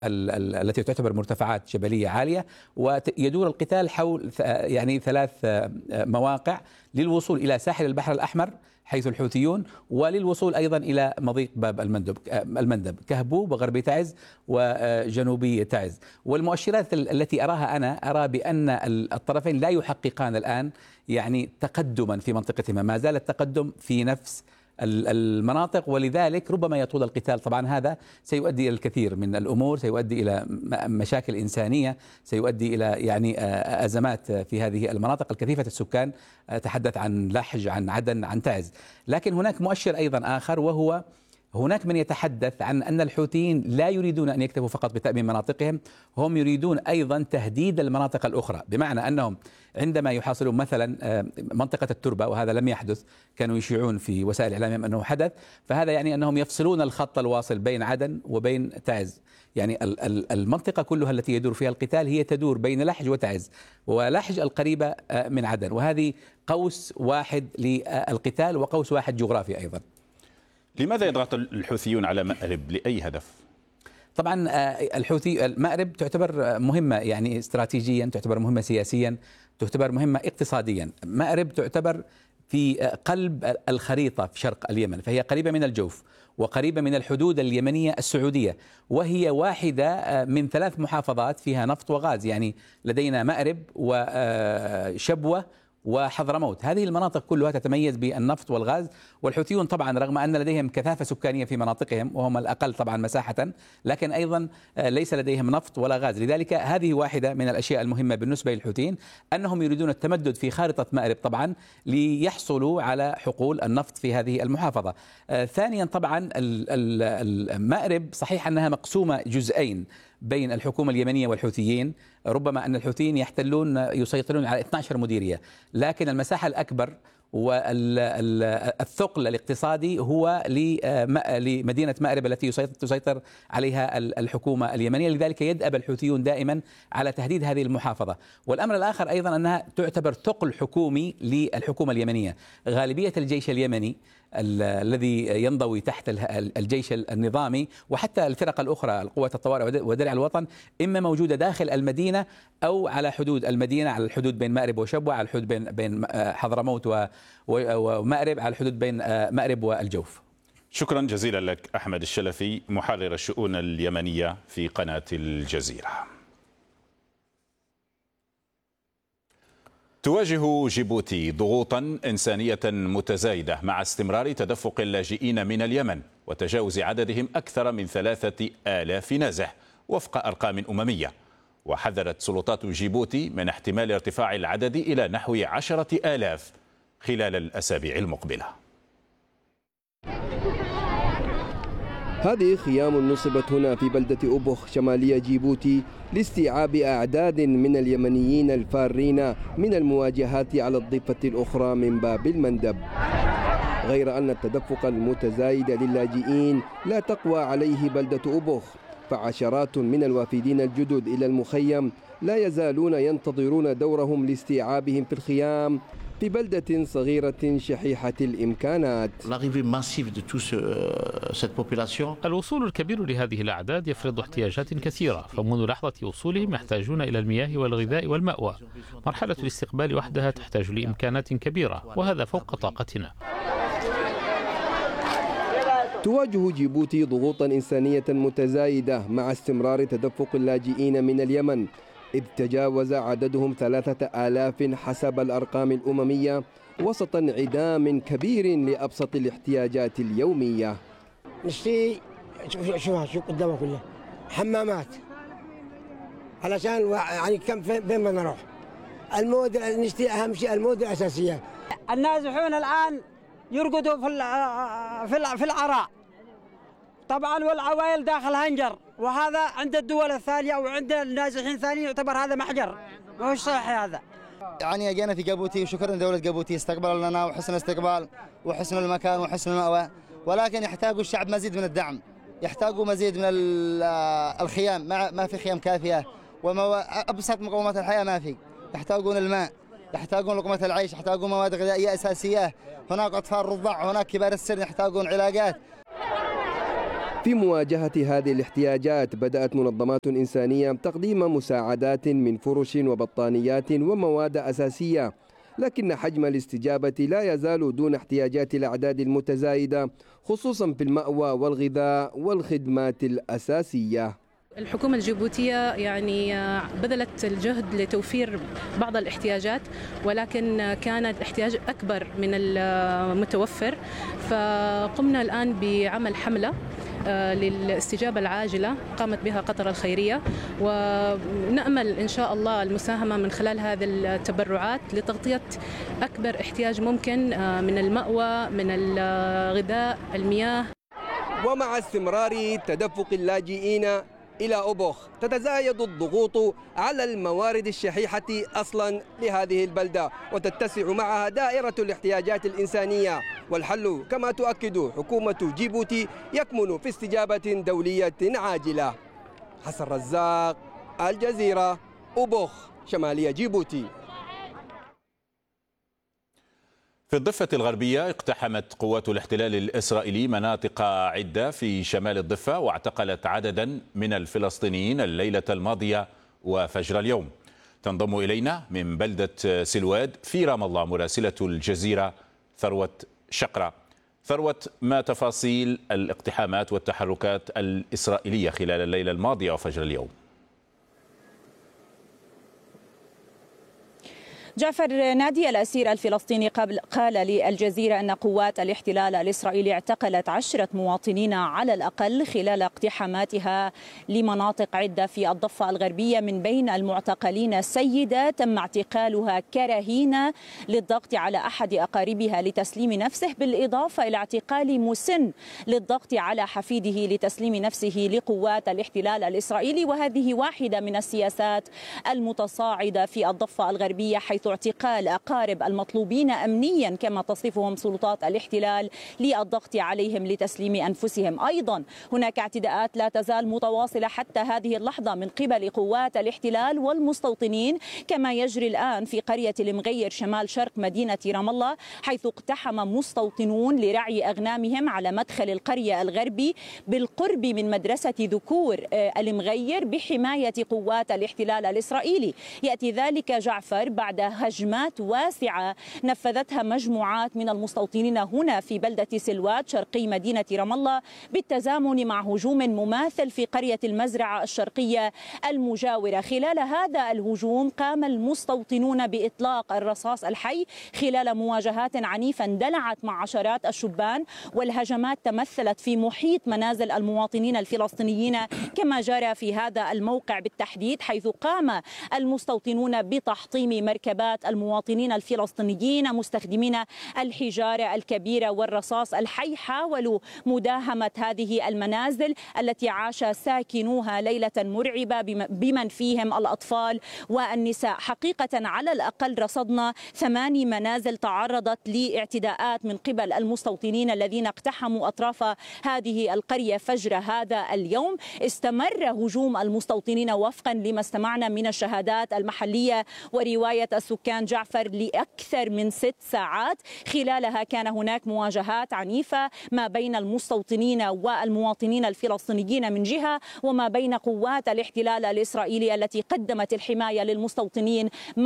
التي تعتبر مرتفعات جبلية عالية، ويدور القتال حول يعني 3 مواقع للوصول إلى ساحل البحر الأحمر حيث الحوثيون، وللوصول أيضا إلى مضيق باب المندب كهبوب وغربي تعز وجنوبي تعز. والمؤشرات التي أراها أنا أرى بأن الطرفين لا يحققان الآن يعني تقدما في منطقتهما، ما زال التقدم في نفس المناطق، ولذلك ربما يطول القتال. طبعا هذا سيؤدي إلى الكثير من الأمور، سيؤدي إلى مشاكل إنسانية، سيؤدي إلى يعني أزمات في هذه المناطق الكثيفة السكان، تحدث عن لحج، عن عدن، عن تعز. لكن هناك مؤشر أيضا آخر، وهو هناك من يتحدث عن أن الحوثيين لا يريدون أن يكتفوا فقط بتأمين مناطقهم، هم يريدون أيضا تهديد المناطق الأخرى، بمعنى أنهم عندما يحاصرون مثلا منطقة التربة، وهذا لم يحدث، كانوا يشيعون في وسائل إعلامهم أنه حدث، فهذا يعني أنهم يفصلون الخط الواصل بين عدن وبين تعز. يعني المنطقة كلها التي يدور فيها القتال هي تدور بين لحج وتعز، ولحج القريبة من عدن، وهذه قوس واحد للقتال وقوس واحد جغرافي أيضا. لماذا يضغط الحوثيون على مأرب؟ لأي هدف؟ طبعا مأرب تعتبر مهمة يعني استراتيجيا، تعتبر مهمة سياسيا، تعتبر مهمة اقتصاديا. مأرب تعتبر في قلب الخريطة في شرق اليمن، فهي قريبة من الجوف وقريبة من الحدود اليمنية السعودية، وهي واحدة من 3 محافظات فيها نفط وغاز. يعني لدينا مأرب وشبوة وحضرموت، هذه المناطق كلها تتميز بالنفط والغاز. والحوثيون طبعا رغم أن لديهم كثافة سكانية في مناطقهم وهم الأقل طبعا مساحة، لكن أيضا ليس لديهم نفط ولا غاز. لذلك هذه واحدة من الأشياء المهمة بالنسبة للحوثيين، أنهم يريدون التمدد في خارطة مأرب طبعا ليحصلوا على حقول النفط في هذه المحافظة. ثانيا طبعا مأرب صحيح أنها مقسومة جزئين بين الحكومة اليمنية والحوثيين، ربما أن الحوثيين يسيطرون على 12 مديرية، لكن المساحة الأكبر والثقل الاقتصادي هو لمدينة مأرب التي تسيطر عليها الحكومة اليمنية. لذلك يدأب الحوثيون دائما على تهديد هذه المحافظة. والأمر الآخر أيضا أنها تعتبر ثقل حكومي للحكومة اليمنية. غالبية الجيش اليمني الذي ينضوي تحت الجيش النظامي وحتى الفرق الأخرى القوات الطوارئ ودرع الوطن إما موجودة داخل المدينة أو على حدود المدينة، على الحدود بين مأرب وشبوة، على الحدود بين حضرموت ومأرب، على الحدود بين مأرب والجوف. شكرا جزيلا لك أحمد الشلفي، محرر الشؤون اليمنية في قناة الجزيرة. تواجه جيبوتي ضغوطا إنسانية متزايدة مع استمرار تدفق اللاجئين من اليمن وتجاوز عددهم أكثر من 3000 نازح وفق أرقام أممية. وحذرت سلطات جيبوتي من احتمال ارتفاع العدد إلى نحو 10,000 خلال الأسابيع المقبلة. هذه خيام نصبت هنا في بلدة أبوخ شمالية جيبوتي لاستيعاب أعداد من اليمنيين الفارين من المواجهات على الضفة الأخرى من باب المندب. غير أن التدفق المتزايد للاجئين لا تقوى عليه بلدة أبوخ، فعشرات من الوافدين الجدد إلى المخيم لا يزالون ينتظرون دورهم لاستيعابهم في الخيام في بلدة صغيرة شحيحة الإمكانات. الوصول الكبير لهذه الأعداد يفرض احتياجات كثيرة، فمنذ لحظة وصولهم يحتاجون إلى المياه والغذاء والمأوى. مرحلة الاستقبال وحدها تحتاج لإمكانات كبيرة، وهذا فوق طاقتنا. تواجه جيبوتي ضغوطا إنسانية متزايدة مع استمرار تدفق اللاجئين من اليمن، إذ تجاوز عددهم 3000 حسب الأرقام الأممية، وسط انعدام كبير لأبسط الاحتياجات اليومية. نشتري شو قدامه كله حمامات علشان يعني كم فين بدنا نروح. المود نشتري أهم شيء المود الأساسية. النازحون الآن يرقدوا في العراء طبعا، والعوائل داخل هنجر، وهذا عند الدول الثانية وعند النازحين الثانيين يعتبر هذا محجر، ما هو صحيح هذا. يعني جينا في جيبوتي وشكرا لدولة جيبوتي استقبال لنا وحسن استقبال وحسن المكان وحسن المأوى، ولكن يحتاج الشعب مزيد من الدعم، يحتاجوا مزيد من الخيام، ما في خيام كافية، وأبسط مقومات الحياة ما في. يحتاجون الماء، يحتاجون لقمة العيش، يحتاجون مواد غذائية أساسية، هناك أطفال رضع، هناك كبار السن يحتاجون علاجات. في مواجهة هذه الاحتياجات بدأت منظمات إنسانية تقديم مساعدات من فرش وبطانيات ومواد أساسية، لكن حجم الاستجابة لا يزال دون احتياجات الأعداد المتزايدة، خصوصا في المأوى والغذاء والخدمات الأساسية. الحكومة الجيبوتية يعني بذلت الجهد لتوفير بعض الاحتياجات، ولكن كان الاحتياج أكبر من المتوفر، فقمنا الآن بعمل حملة للاستجابة العاجلة قامت بها قطر الخيرية، ونأمل إن شاء الله المساهمة من خلال هذه التبرعات لتغطية أكبر احتياج ممكن من المأوى، من الغذاء، المياه. ومع استمرار تدفق اللاجئين إلى أوبوخ تتزايد الضغوط على الموارد الشحيحة أصلا لهذه البلدة، وتتسع معها دائرة الاحتياجات الإنسانية، والحل كما تؤكد حكومة جيبوتي يكمن في استجابة دولية عاجلة. حسن رزاق، الجزيرة، أوبوخ، شمالية جيبوتي. في الضفة الغربية اقتحمت قوات الاحتلال الإسرائيلي مناطق عدة في شمال الضفة، واعتقلت عددا من الفلسطينيين الليلة الماضية وفجر اليوم. تنضم إلينا من بلدة سلواد في رام الله مراسلة الجزيرة ثروة شقرة. ثروة، ما تفاصيل الاقتحامات والتحركات الإسرائيلية خلال الليلة الماضية وفجر اليوم؟ جعفر، نادي الأسير الفلسطيني قال للجزيرة أن قوات الاحتلال الإسرائيلي اعتقلت 10 مواطنين على الأقل خلال اقتحاماتها لمناطق عدة في الضفة الغربية. من بين المعتقلين سيدة تم اعتقالها كرهينة للضغط على أحد أقاربها لتسليم نفسه، بالإضافة إلى اعتقال مسن للضغط على حفيده لتسليم نفسه لقوات الاحتلال الإسرائيلي. وهذه واحدة من السياسات المتصاعدة في الضفة الغربية، حيث اعتقال أقارب المطلوبين أمنيا كما تصفهم سلطات الاحتلال للضغط عليهم لتسليم أنفسهم. أيضا هناك اعتداءات لا تزال متواصلة حتى هذه اللحظة من قبل قوات الاحتلال والمستوطنين، كما يجري الآن في قرية المغير شمال شرق مدينة رام الله، حيث اقتحم مستوطنون لرعي أغنامهم على مدخل القرية الغربي بالقرب من مدرسة ذكور المغير بحماية قوات الاحتلال الإسرائيلي. يأتي ذلك جعفر بعد هجمات واسعة نفذتها مجموعات من المستوطنين هنا في بلدة سلواد شرقي مدينة رام الله، بالتزامن مع هجوم مماثل في قرية المزرعة الشرقية المجاورة. خلال هذا الهجوم قام المستوطنون بإطلاق الرصاص الحي خلال مواجهات عنيفة اندلعت مع عشرات الشبان، والهجمات تمثلت في محيط منازل المواطنين الفلسطينيين كما جرى في هذا الموقع بالتحديد، حيث قام المستوطنون بتحطيم مركبات المواطنين الفلسطينيين مستخدمين الحجارة الكبيرة والرصاص الحي. حاولوا مداهمة هذه المنازل التي عاش ساكنوها ليلة مرعبة بمن فيهم الأطفال والنساء. حقيقة على الأقل رصدنا 8 منازل تعرضت لاعتداءات من قبل المستوطنين الذين اقتحموا أطراف هذه القرية فجر هذا اليوم. استمر هجوم المستوطنين وفقا لما استمعنا من الشهادات المحلية ورواية السكان جعفر لأكثر من 6 ساعات. خلالها كان هناك مواجهات عنيفة ما بين المستوطنين والمواطنين الفلسطينيين من جهة، وما بين قوات الاحتلال الإسرائيلي التي قدمت الحماية للمستوطنين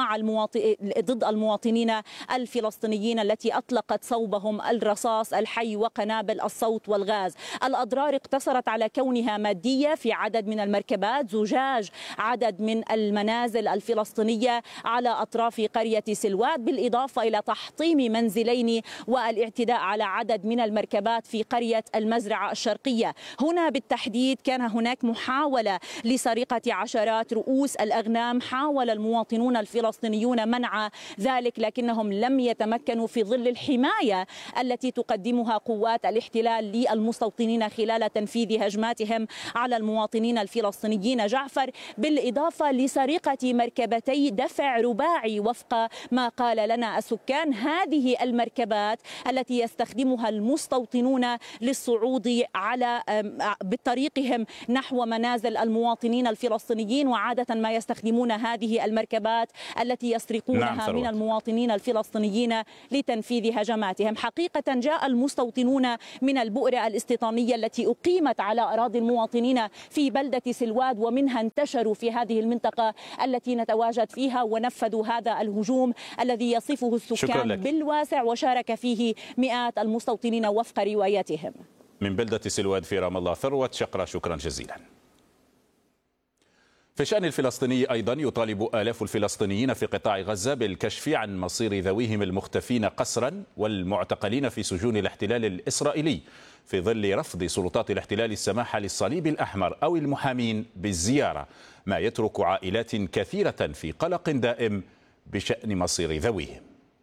ضد المواطنين الفلسطينيين التي أطلقت صوبهم الرصاص الحي وقنابل الصوت والغاز. الأضرار اقتصرت على كونها مادية في عدد من المركبات، زجاج عدد من المنازل الفلسطينية على أطراف قرية سلواد، بالإضافة إلى تحطيم منزلين والاعتداء على عدد من المركبات في قرية المزرعة الشرقية. هنا بالتحديد كان هناك محاولة لسرقة عشرات رؤوس الأغنام، حاول المواطنون الفلسطينيون منع ذلك لكنهم لم يتمكنوا في ظل الحماية التي تقدمها قوات الاحتلال للمستوطنين خلال تنفيذ هجماتهم على المواطنين الفلسطينيين جعفر، بالإضافة لسرقة مركبتي دفع رباعي وفق ما قال لنا السكان هذه المركبات التي يستخدمها المستوطنون للصعود على بطريقهم نحو منازل المواطنين الفلسطينيين، وعادة ما يستخدمون هذه المركبات التي يسرقونها من المواطنين الفلسطينيين لتنفيذ هجماتهم. حقيقة جاء المستوطنون من البؤرة الاستيطانية التي أقيمت على أراضي المواطنين في بلدة سلواد، ومنها انتشروا في هذه المنطقة التي نتواجد فيها ونفذوا هذا الهجوم الذي يصفه السكان بالواسع، وشارك فيه مئات المستوطنين وفق رواياتهم. من بلدة سلواد في رام الله ثروت شقرة، شكرا جزيلا. في الشأن الفلسطيني أيضا يطالب آلاف الفلسطينيين في قطاع غزة بالكشف عن مصير ذويهم المختفين قسرا والمعتقلين في سجون الاحتلال الإسرائيلي، في ظل رفض سلطات الاحتلال السماح للصليب الأحمر أو المحامين بالزيارة، ما يترك عائلات كثيرة في قلق دائم بشأن مصير ذويهم.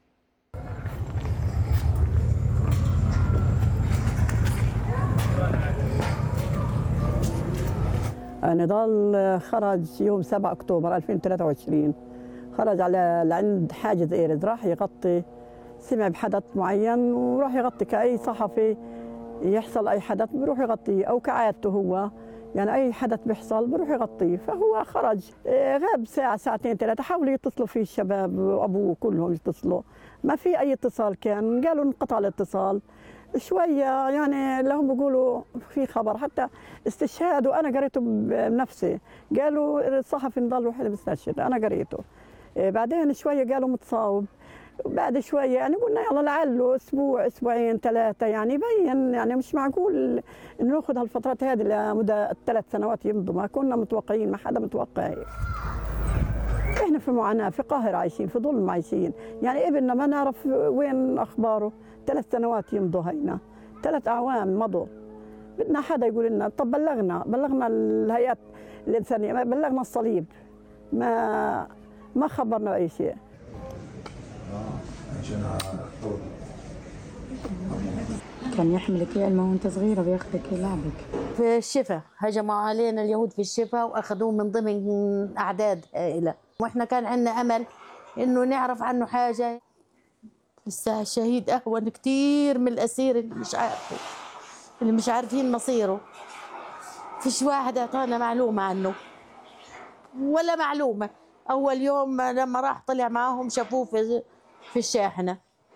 نضال خرج يوم 7 أكتوبر 2023، خرج على لعند حاجز إيرز، راح يغطي، سمع بحدث معين وراح يغطي كأي صحفي يحصل أي حدث بروح يغطيه، أو كعادته هو يعني أي حدث بيحصل بروح يغطيه. فهو خرج غاب ساعة ساعتين ثلاثة، حاولوا يتصلوا فيه الشباب وأبوه كلهم يتصلوا، ما في أي اتصال، كان قالوا انقطع الاتصال شوية، يعني لهم بيقولوا في خبر حتى استشهاد، وأنا قريته بنفسي، قالوا الصحفي نضال وحده مستشهد، أنا قريته. بعدين شوية قالوا متصاوب، بعد شوية يعني قلنا يلا لعله أسبوع أسبوعين ثلاثة، يعني يبين يعني مش معقول ناخذ هالفترات هذه لمدة 3 سنوات يمضوا، ما كنا متوقعين، ما حدا متوقع. احنا في معاناة، في قهر عايشين، في ظلم عايشين، يعني ابننا ما نعرف وين أخباره، 3 سنوات يمضوا هينا، 3 أعوام مضوا. بدنا حدا يقول لنا، طب بلغنا الهيئات الإنسانية، ما بلغنا الصليب، ما خبرنا أي شيء. كان يحملك علمه وانت صغيرة بياخذك يلعبك. في الشفا هجموا علينا اليهود في الشفا واخذوه من ضمن اعداد هائلة، واحنا كان عندنا امل انه نعرف عنه حاجة. لسه الشهيد اهون كثير من الاسير اللي مش عارفين مصيره. فيش واحد اعطانا معلومة عنه ولا معلومة. اول يوم لما راح طلع معاهم شافوه في الشاحنة،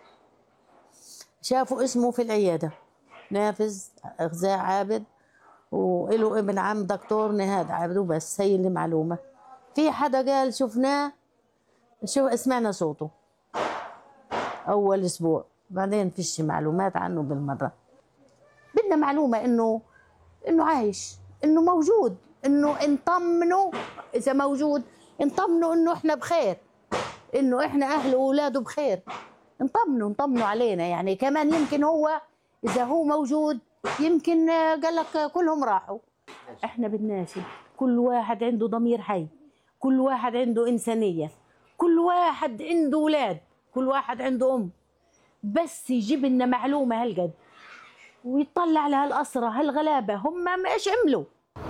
شافوا اسمه في العيادة نافذ غزاء عابد، وله ابن عم دكتور نهاد عابد، وبس هي اللي معلومة. في حدا قال شفناه، سمعنا صوته أول أسبوع، بعدين فيش معلومات عنه بالمرة. بدنا معلومة إنه عايش، إنه موجود، إنه نطمنه إذا موجود، نطمنه إنه إحنا بخير، إنه إحنا أهله وأولاده بخير، نطمنوا علينا. يعني كمان يمكن هو إذا هو موجود يمكن قال لك كلهم راحوا. إحنا بدناش، كل واحد عنده ضمير حي، كل واحد عنده إنسانية، كل واحد عنده أولاد، كل واحد عنده أم، بس يجيب لنا معلومة هالقد ويطلع على هالأسرة هالغلابة هم ايش عملوا.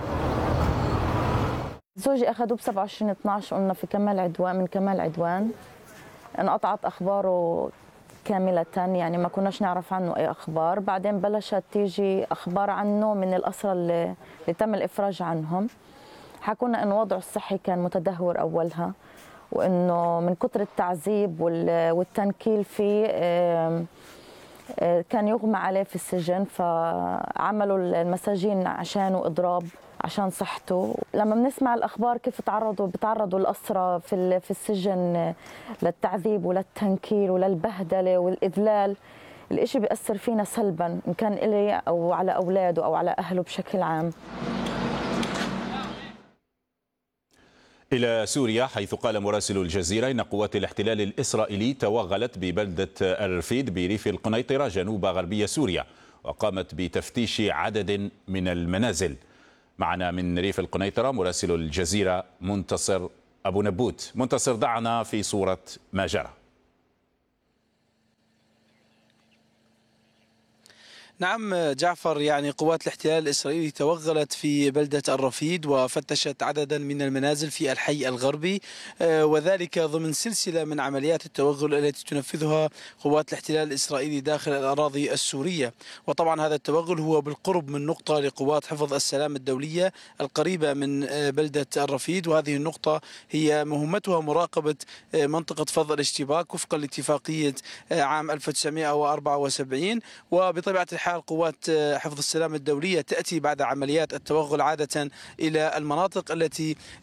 زوجي أخذوه ب27/12 قلنا في كمال عدوان، من كمال عدوان انقطعت أخباره كاملة، يعني ما كناش نعرف عنه أي أخبار. بعدين بلشت تيجي أخبار عنه من الأسرى اللي تم الإفراج عنهم، حكونا إنه وضعه الصحي كان متدهور أولها، وإنه من كتر التعذيب والتنكيل فيه كان يغمى عليه في السجن، فعملوا المساجين عشانه إضراب عشان صحته. لما بنسمع الأخبار كيف بتعرضوا الأسرى في السجن للتعذيب وللتنكيل وللبهدلة والإذلال، الإشي بيأثر فينا سلبا، إن كان إلي أو على أولاده أو على أهله بشكل عام. إلى سوريا، حيث قال مراسل الجزيرة إن قوات الاحتلال الإسرائيلي توغلت ببلدة الرفيد بريف القنيطرة جنوب غربية سوريا، وقامت بتفتيش عدد من المنازل. معنا من ريف القنيطرة مراسل الجزيرة منتصر أبو نبوت. منتصر، ضعنا في صورة ما جرى. نعم جعفر، يعني قوات الاحتلال الإسرائيلي توغلت في بلدة الرفيد وفتشت عددا من المنازل في الحي الغربي، وذلك ضمن سلسلة من عمليات التوغل التي تنفذها قوات الاحتلال الإسرائيلي داخل الأراضي السورية. وطبعا هذا التوغل هو بالقرب من نقطة لقوات حفظ السلام الدولية القريبة من بلدة الرفيد، وهذه النقطة هي مهمتها مراقبة منطقة فض الاشتباك وفقا لاتفاقية عام 1974. وبطبيعة الحال قوات حفظ السلام الدولية تأتي بعد عمليات التوغل عادة إلى المناطق التي